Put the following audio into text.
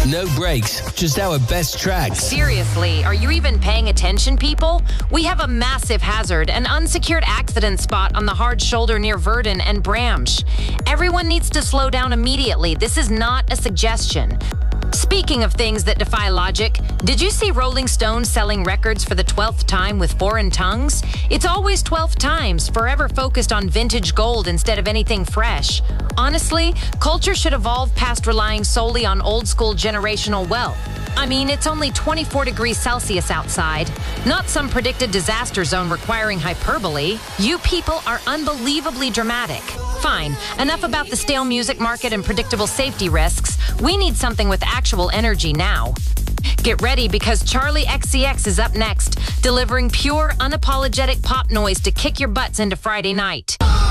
No breaks, just our best tracks. Seriously, are you even paying attention, people? We have a massive hazard, an unsecured accident spot on the hard shoulder near Verdun and Bramsch. Everyone needs to slow down immediately. This is not a suggestion. Speaking of things that defy logic, did you see Rolling Stone selling records for the 12th time with foreign tongues? It's always 12 times, forever focused on vintage gold instead of anything fresh. Honestly, culture should evolve past relying solely on old-school generational wealth. I mean, it's only 24 degrees Celsius outside, not some predicted disaster zone requiring hyperbole. You people are unbelievably dramatic. Fine, enough about the stale music market and predictable safety risks. We need something with actual energy now. Get ready because Charlie XCX is up next, delivering pure, unapologetic pop noise to kick your butts into Friday night.